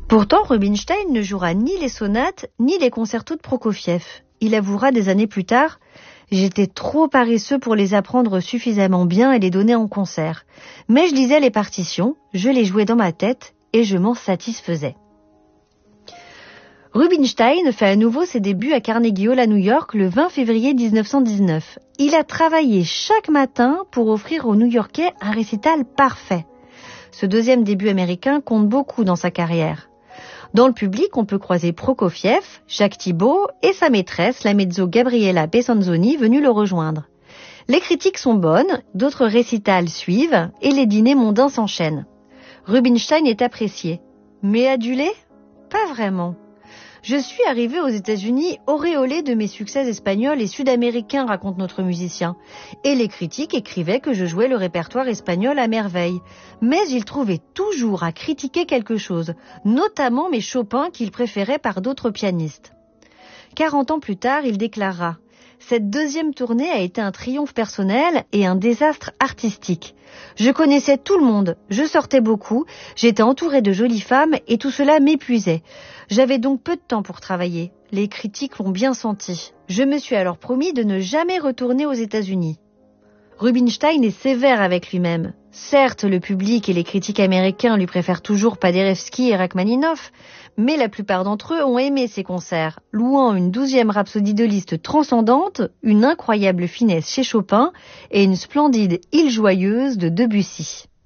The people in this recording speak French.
Pourtant, Rubinstein ne jouera ni les sonates ni les concertos de Prokofiev. Il avouera des années plus tard « J'étais trop paresseux pour les apprendre suffisamment bien et les donner en concert. Mais je lisais les partitions, je les jouais dans ma tête et je m'en satisfaisais. » Rubinstein fait à nouveau ses débuts à Carnegie Hall à New York le 20 février 1919. Il a travaillé chaque matin pour offrir aux New-Yorkais un récital parfait. Ce deuxième début américain compte beaucoup dans sa carrière. Dans le public, on peut croiser Prokofiev, Jacques Thibaud et sa maîtresse, la mezzo Gabriela Pessonzoni, venue le rejoindre. Les critiques sont bonnes, d'autres récitals suivent et les dîners mondains s'enchaînent. Rubinstein est apprécié. Mais adulé ? Pas vraiment. Je suis arrivé aux États-Unis auréolé de mes succès espagnols et sud-américains, raconte notre musicien. Et les critiques écrivaient que je jouais le répertoire espagnol à merveille. Mais ils trouvaient toujours à critiquer quelque chose, notamment mes Chopin qu'ils préféraient par d'autres pianistes. 40 ans plus tard, il déclara « Cette deuxième tournée a été un triomphe personnel et un désastre artistique. Je connaissais tout le monde, je sortais beaucoup, j'étais entouré de jolies femmes et tout cela m'épuisait. J'avais donc peu de temps pour travailler. Les critiques l'ont bien senti. Je me suis alors promis de ne jamais retourner aux États-Unis. » Rubinstein est sévère avec lui-même. Certes, le public et les critiques américains lui préfèrent toujours Paderewski et Rachmaninoff, mais la plupart d'entre eux ont aimé ses concerts, louant une 12e rhapsodie de Liszt transcendante, une incroyable finesse chez Chopin et une splendide île joyeuse de Debussy.